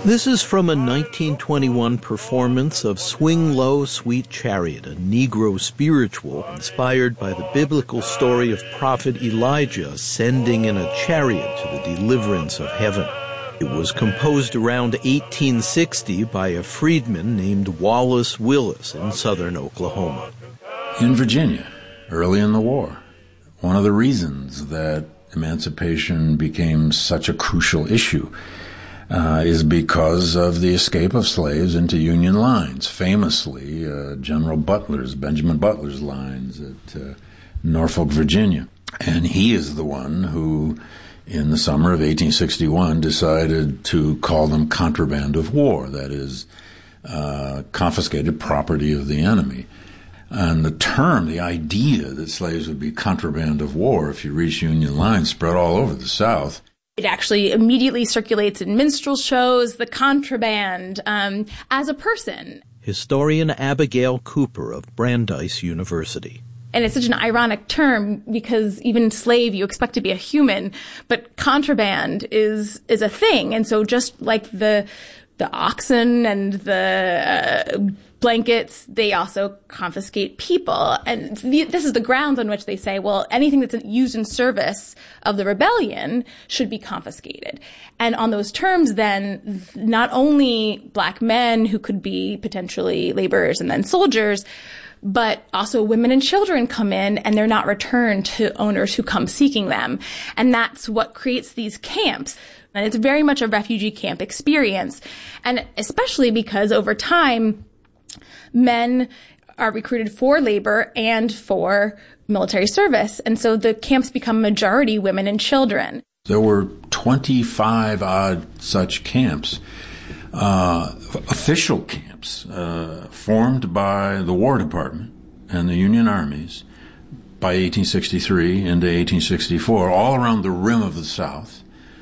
This is from a 1921 performance of Swing Low, Sweet Chariot, a Negro spiritual inspired by the biblical story of prophet Elijah ascending in a chariot to the deliverance of heaven. It was composed around 1860 by a freedman named Wallace Willis in southern Oklahoma. In Virginia, early in the war, one of the reasons that emancipation became such a crucial issue is because of the escape of slaves into Union lines. Famously, Benjamin Butler's lines at Norfolk, Virginia. And he is the one who, in the summer of 1861, decided to call them contraband of war, that is, confiscated property of the enemy. And the idea that slaves would be contraband of war if you reach Union lines spread all over the South. It actually immediately circulates in minstrel shows, the contraband, as a person. Historian Abigail Cooper of Brandeis University. And it's such an ironic term because even slave, you expect to be a human, but contraband is a thing. And so just like the oxen and the blankets, they also confiscate people. And this is the grounds on which they say, well, anything that's used in service of the rebellion should be confiscated. And on those terms, then, not only black men who could be potentially laborers and then soldiers, but also women and children come in and they're not returned to owners who come seeking them. And that's what creates these camps. And it's very much a refugee camp experience. And especially because over time, men are recruited for labor and for military service. And so the camps become majority women and children. There were 25 odd such camps, official camps, formed by the War Department and the Union armies by 1863 into 1864, all around the rim of the South.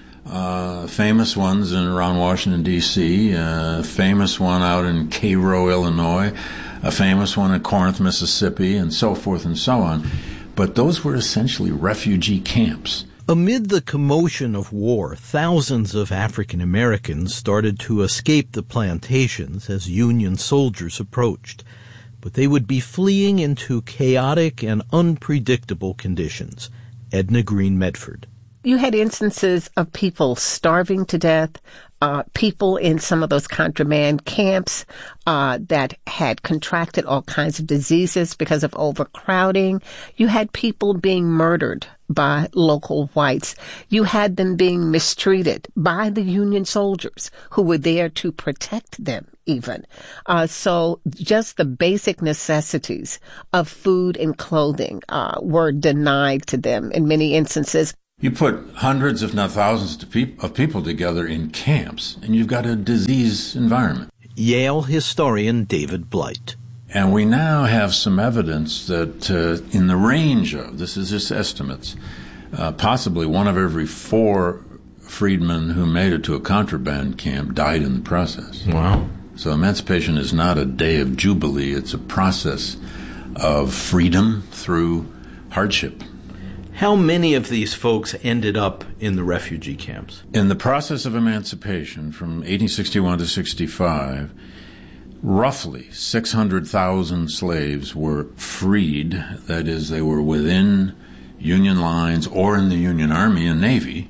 Famous ones around Washington, D.C., famous one out in Cairo, Illinois, a famous one in Corinth, Mississippi, and so forth and so on. But those were essentially refugee camps. Amid the commotion of war, thousands of African Americans started to escape the plantations as Union soldiers approached. But they would be fleeing into chaotic and unpredictable conditions. Edna Green Medford. You had instances of people starving to death, people in some of those contraband camps that had contracted all kinds of diseases because of overcrowding. You had people being murdered by local whites. You had them being mistreated by the Union soldiers who were there to protect them even. So just the basic necessities of food and clothing were denied to them in many instances. You put hundreds, if not thousands, of people together in camps, and you've got a disease environment. Yale historian David Blight. And we now have some evidence that in the range of, this is just estimates, possibly one of every 4 freedmen who made it to a contraband camp died in the process. Wow. So emancipation is not a day of jubilee, it's a process of freedom through hardship. How many of these folks ended up in the refugee camps? In the process of emancipation from 1861 to 65, roughly 600,000 slaves were freed. That is, they were within Union lines or in the Union Army and Navy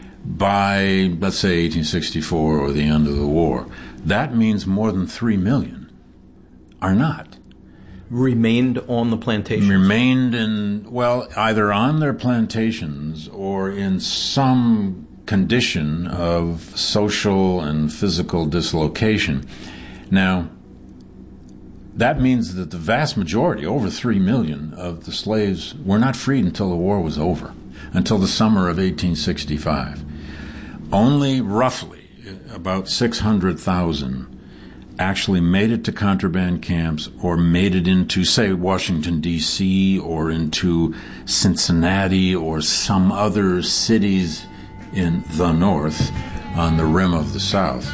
by, let's say, 1864 or the end of the war. That means more than 3 million are not. Remained on the plantations? Remained either on their plantations or in some condition of social and physical dislocation. Now, that means that the vast majority, over 3 million of the slaves, were not freed until the war was over, until the summer of 1865. Only roughly about 600,000 actually made it to contraband camps or made it into, say, Washington, D.C., or into Cincinnati or some other cities in the North on the rim of the South.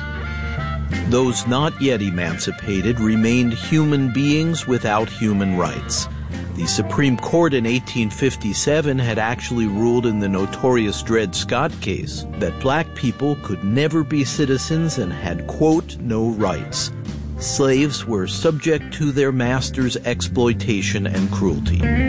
Those not yet emancipated remained human beings without human rights. The Supreme Court in 1857 had actually ruled in the notorious Dred Scott case that black people could never be citizens and had, quote, no rights. Slaves were subject to their masters' exploitation and cruelty.